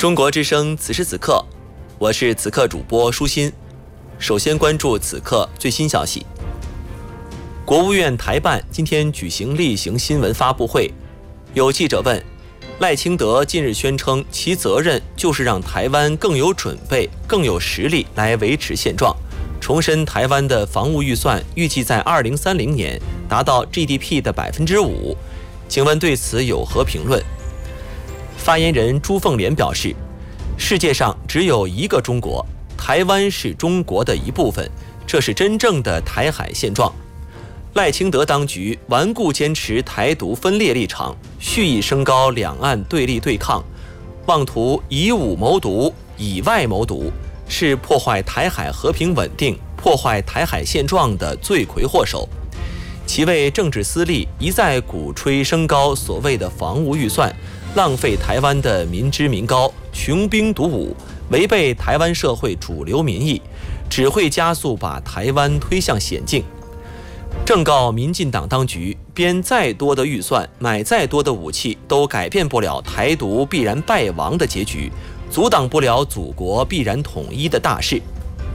中国之声此时此刻，我是此刻主播舒心。首先关注此刻最新消息。国务院台办今天举行例行新闻发布会，有记者问，赖清德近日宣称其责任就是让台湾更有准备、更有实力来维持现状，重申台湾的防务预算预计在2030年达到 GDP 的5%，请问对此有何评论？发言人朱凤莲表示，世界上只有一个中国，台湾是中国的一部分，这是真正的台海现状。赖清德当局顽固坚持台独分裂立场，蓄意升高两岸对立对抗，妄图以武谋独、以外谋独，是破坏台海和平稳定、破坏台海现状的罪魁祸首。其为政治私利，一再鼓吹升高所谓的防务预算，浪费台湾的民脂民膏，穷兵黩武，违背台湾社会主流民意，只会加速把台湾推向险境。正告民进党当局，编再多的预算，买再多的武器，都改变不了台独必然败亡的结局，阻挡不了祖国必然统一的大势。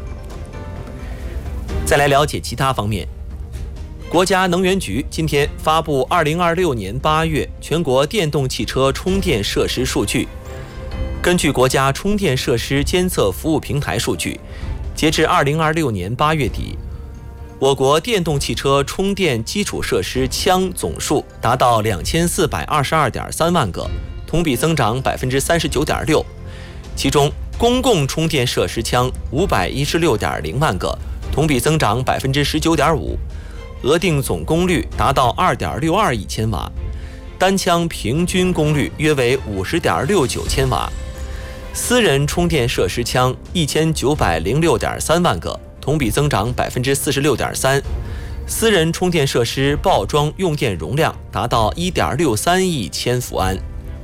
再来了解其他方面。国家能源局今天发布2026年8月全国电动汽车充电设施数据。根据国家充电设施监测服务平台数据，截至2026年8月底，我国电动汽车充电基础设施枪总数达到2422.3万个，同比增长39.6%。其中，公共充电设施枪516.0万个，同比增长19.5%。额定总功率达到2.62亿千瓦，单枪平均功率约为50.69千瓦。私人充电设施枪1906.3万个，同比增长46.3%。私人充电设施报装用电容量达到1.63亿千伏安。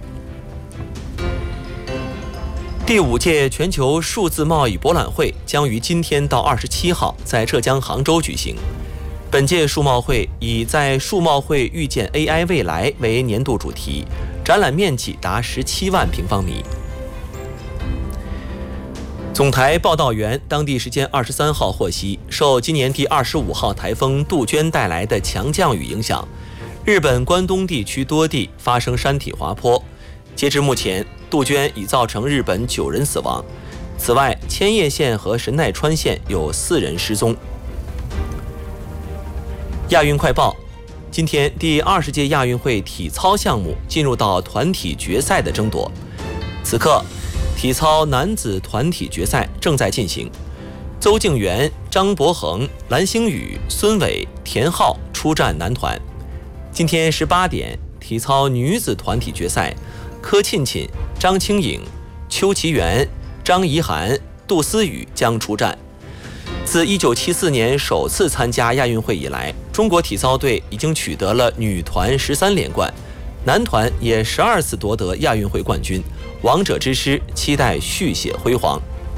第5届全球数字贸易博览会将于今天到27号在浙江杭州举行。本届数贸会以在数贸会遇见 AI 未来为年度主题，展览面积达17万平方米。总台报道员当地时间23号获悉，受今年第25号台风杜鹃带来的强降雨影响，日本关东地区多地发生山体滑坡。截至目前，杜鹃已造成日本9人死亡。此外，千叶县和神奈川县有4人失踪。亚运快报，今天第20届亚运会体操项目进入到团体决赛的争夺。此刻，体操男子团体决赛正在进行，邹敬园、张博恒、蓝星宇、孙伟、田浩出战男团。今天18点，体操女子团体决赛，柯沁沁、张清颖、邱其元、张怡涵、杜思雨将出战。自1974年首次参加亚运会以来，中国体操队已经取得了女团13连冠，男团也12次夺得亚运会冠军，王者之师期待续写辉煌。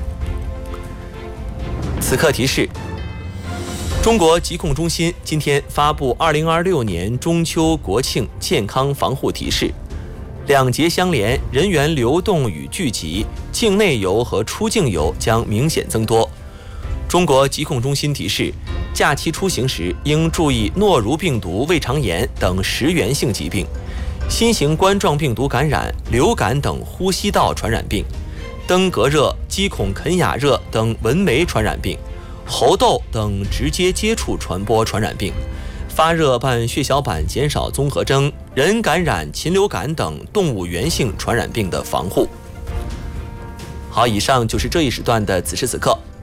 此刻提示，中国疾控中心今天发布2026年中秋国庆健康防护提示，两节相连，人员流动与聚集，境内游和出境游将明显增多。中国疾控中心提示，假期出行时应注意诺如病毒胃肠炎等食源性疾病，新型冠状病毒感染、流感等呼吸道传染病，登革热、鸡孔肯雅热等蚊媒传染病，猴痘等直接接触传播传染病，发热伴血小板减少综合征、人感染禽流感等动物源性传染病的防护。好，以上就是这一时段的此时此刻。